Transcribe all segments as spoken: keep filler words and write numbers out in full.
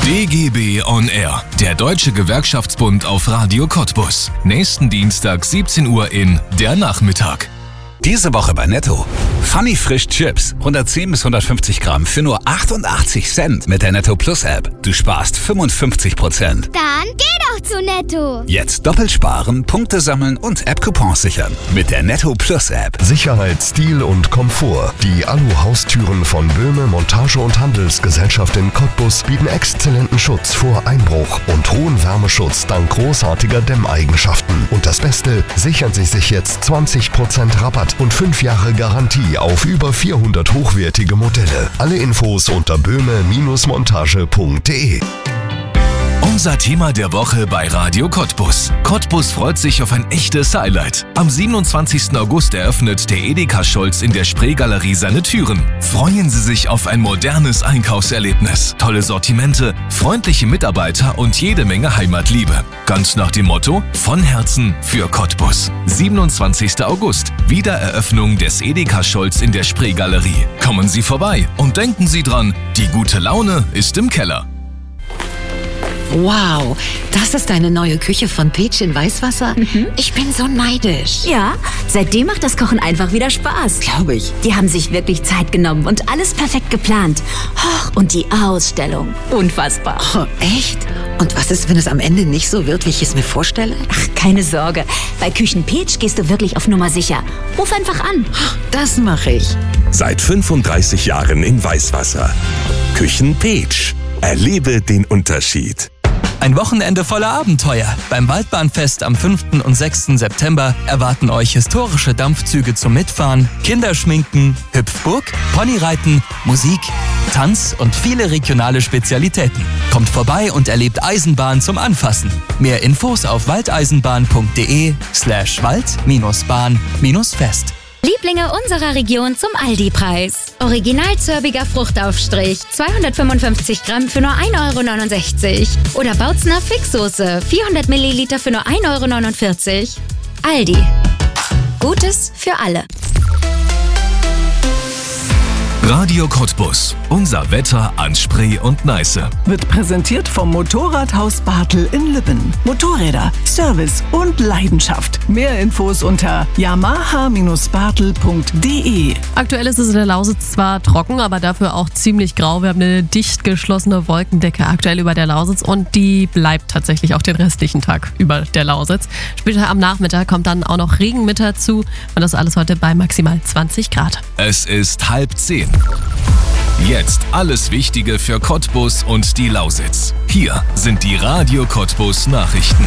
D G B On Air, der Deutsche Gewerkschaftsbund auf Radio Cottbus. Nächsten Dienstag siebzehn Uhr in Der Nachmittag. Diese Woche bei Netto. Funny Frisch Chips, hundertzehn bis hundertfünfzig Gramm für nur achtundachtzig Cent mit der Netto Plus App. Du sparst fünfundfünfzig Prozent. Dann geh doch zu Netto. Jetzt doppelt sparen, Punkte sammeln und App-Coupons sichern mit der Netto Plus App. Sicherheit, Stil und Komfort. Die Alu-Haustüren von Böhme Montage- und Handelsgesellschaft in Cottbus bieten exzellenten Schutz vor Einbruch und hohen Wärmeschutz dank großartiger Dämmeigenschaften. Und das Beste, sichern Sie sich jetzt zwanzig Prozent Rabatt und fünf Jahre Garantie auf über vierhundert hochwertige Modelle. Alle Infos unter böhme Montage punkt de. Unser Thema der Woche bei Radio Cottbus. Cottbus freut sich auf ein echtes Highlight. Am siebenundzwanzigsten August eröffnet der Edeka Scholz in der Spreegalerie seine Türen. Freuen Sie sich auf ein modernes Einkaufserlebnis, tolle Sortimente, freundliche Mitarbeiter und jede Menge Heimatliebe. Ganz nach dem Motto: von Herzen für Cottbus. siebenundzwanzigsten August, Wiedereröffnung des Edeka Scholz in der Spreegalerie. Kommen Sie vorbei und denken Sie dran, die gute Laune ist im Keller. Wow, das ist deine neue Küche von Peach in Weißwasser? Mhm. Ich bin so neidisch. Ja, seitdem macht das Kochen einfach wieder Spaß. Glaube ich. Die haben sich wirklich Zeit genommen und alles perfekt geplant. Oh, und die Ausstellung. Unfassbar. Oh, echt? Und was ist, wenn es am Ende nicht so wird, wie ich es mir vorstelle? Ach, keine Sorge. Bei Küchen Peach gehst du wirklich auf Nummer sicher. Ruf einfach an. Das mache ich. Seit fünfunddreißig Jahren in Weißwasser. Küchen Peach. Erlebe den Unterschied. Ein Wochenende voller Abenteuer. Beim Waldbahnfest am fünften und sechsten September erwarten euch historische Dampfzüge zum Mitfahren, Kinderschminken, Hüpfburg, Ponyreiten, Musik, Tanz und viele regionale Spezialitäten. Kommt vorbei und erlebt Eisenbahn zum Anfassen. Mehr Infos auf waldeisenbahn.de slash wald-bahn-fest. Lieblinge unserer Region zum Aldi-Preis. Original zörbiger Fruchtaufstrich, zweihundertfünfundfünfzig Gramm für nur ein Euro neunundsechzig. Oder Bautzner Fixsoße, vierhundert Milliliter für nur ein Euro neunundvierzig. Aldi. Gutes für alle. Radio Cottbus. Unser Wetter an Spree und Neiße. Wird präsentiert vom Motorradhaus Bartel in Lübben. Motorräder, Service und Leidenschaft. Mehr Infos unter yamaha Bindestrich bartel punkt de. Aktuell ist es in der Lausitz zwar trocken, aber dafür auch ziemlich grau. Wir haben eine dicht geschlossene Wolkendecke aktuell über der Lausitz und die bleibt tatsächlich auch den restlichen Tag über der Lausitz. Später am Nachmittag kommt dann auch noch Regen mit dazu und das alles heute bei maximal zwanzig Grad. Es ist halb zehn. Jetzt alles Wichtige für Cottbus und die Lausitz. Hier sind die Radio Cottbus Nachrichten.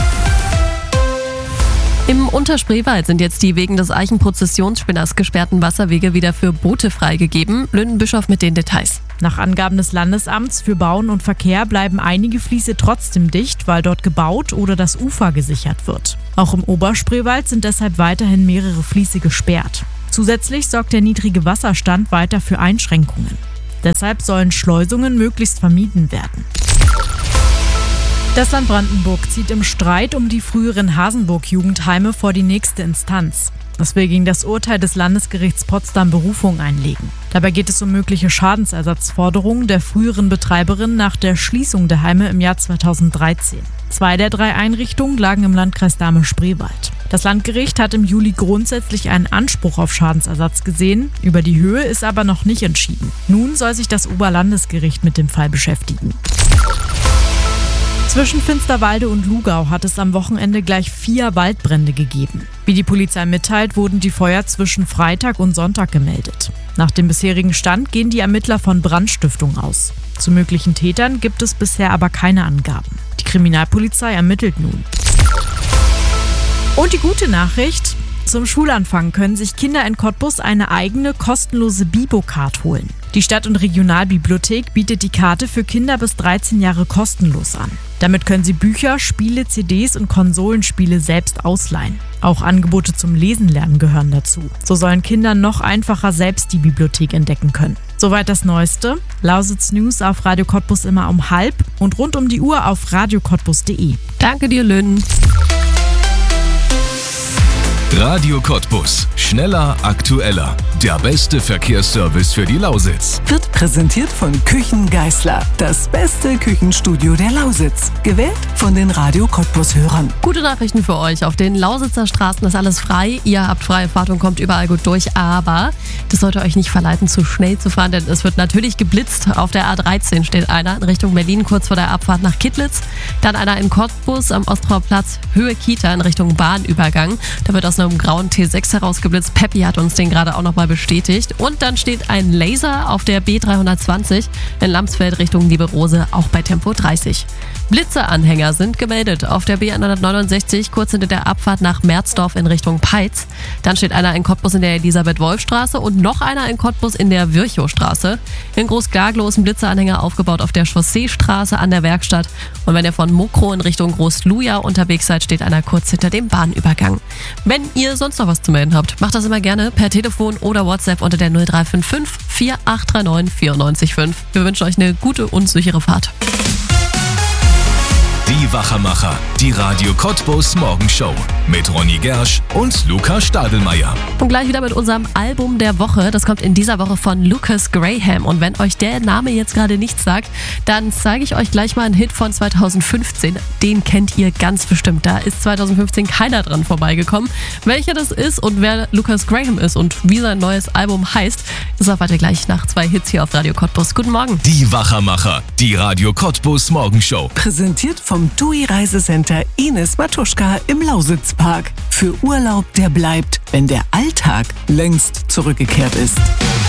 Im Unterspreewald sind jetzt die wegen des Eichenprozessionsspinners gesperrten Wasserwege wieder für Boote freigegeben. Lünden-Bischof mit den Details. Nach Angaben des Landesamts für Bauen und Verkehr bleiben einige Fließe trotzdem dicht, weil dort gebaut oder das Ufer gesichert wird. Auch im Oberspreewald sind deshalb weiterhin mehrere Fließe gesperrt. Zusätzlich sorgt der niedrige Wasserstand weiter für Einschränkungen. Deshalb sollen Schleusungen möglichst vermieden werden. Das Land Brandenburg zieht im Streit um die früheren Hasenburg-Jugendheime vor die nächste Instanz. Es will gegen das Urteil des Landesgerichts Potsdam Berufung einlegen. Dabei geht es um mögliche Schadensersatzforderungen der früheren Betreiberin nach der Schließung der Heime im Jahr zweitausenddreizehn. Zwei der drei Einrichtungen lagen im Landkreis Dahme-Spreewald. Das Landgericht hat im Juli grundsätzlich einen Anspruch auf Schadensersatz gesehen. Über die Höhe ist aber noch nicht entschieden. Nun soll sich das Oberlandesgericht mit dem Fall beschäftigen. Zwischen Finsterwalde und Lugau hat es am Wochenende gleich vier Waldbrände gegeben. Wie die Polizei mitteilt, wurden die Feuer zwischen Freitag und Sonntag gemeldet. Nach dem bisherigen Stand gehen die Ermittler von Brandstiftung aus. Zu möglichen Tätern gibt es bisher aber keine Angaben. Die Kriminalpolizei ermittelt nun. Und die gute Nachricht: Zum Schulanfang können sich Kinder in Cottbus eine eigene kostenlose Bibo-Card holen. Die Stadt- und Regionalbibliothek bietet die Karte für Kinder bis dreizehn Jahre kostenlos an. Damit können sie Bücher, Spiele, C Ds und Konsolenspiele selbst ausleihen. Auch Angebote zum Lesen lernen gehören dazu. So sollen Kinder noch einfacher selbst die Bibliothek entdecken können. Soweit das Neueste. Lausitz News auf Radio Cottbus immer um halb und rund um die Uhr auf radio cottbus punkt de. Danke dir, Lynn. Radio Cottbus. Schneller, aktueller. Der beste Verkehrsservice für die Lausitz. Wird präsentiert von Küchen Geisler. Das beste Küchenstudio der Lausitz. Gewählt von den Radio Cottbus-Hörern. Gute Nachrichten für euch. Auf den Lausitzer Straßen ist alles frei. Ihr habt freie Fahrt und kommt überall gut durch. Aber das sollte euch nicht verleiten, zu schnell zu fahren, denn es wird natürlich geblitzt. Auf der A dreizehn steht einer in Richtung Berlin, kurz vor der Abfahrt nach Kittlitz. Dann einer in Cottbus am Ostrauer Platz, Höhe Kita in Richtung Bahnübergang. Da wird aus einem grauen T sechs herausgeblitzt. Peppi hat uns den gerade auch nochmal bestätigt. Und dann steht ein Laser auf der B dreihundertzwanzig in Lamsfeld Richtung Lieberose, auch bei Tempo dreißig. Blitzeanhänger sind gemeldet auf der B hundertneunundsechzig, kurz hinter der Abfahrt nach Merzdorf in Richtung Peitz. Dann steht einer in Cottbus in der Elisabeth-Wolf-Straße und noch einer in Cottbus in der Virchow-Straße. In Groß-Glaglow ist ein Blitzeanhänger aufgebaut auf der Chausseestraße an der Werkstatt. Und wenn ihr von Mokro in Richtung Groß-Luja unterwegs seid, steht einer kurz hinter dem Bahnübergang. Wenn ihr sonst noch was zu melden habt, macht das immer gerne per Telefon oder WhatsApp unter der null drei fünf fünf vier acht drei neun vier neun fünf. Wir wünschen euch eine gute und sichere Fahrt. Die Wachermacher, die Radio Cottbus Morgenshow mit Ronny Gersch und Luca Stadelmeier. Und gleich wieder mit unserem Album der Woche. Das kommt in dieser Woche von Lucas Graham. Und wenn euch der Name jetzt gerade nichts sagt, dann zeige ich euch gleich mal einen Hit von zweitausendfünfzehn. Den kennt ihr ganz bestimmt. Da ist zweitausendfünfzehn keiner dran vorbeigekommen. Welcher das ist und wer Lucas Graham ist und wie sein neues Album heißt, das erfahrt ihr gleich nach zwei Hits hier auf Radio Cottbus. Guten Morgen. Die Wachermacher, die Radio Cottbus Morgenshow. Präsentiert von Vom T U I Reisecenter Ines Matuschka im Lausitzpark. Für Urlaub, der bleibt, wenn der Alltag längst zurückgekehrt ist.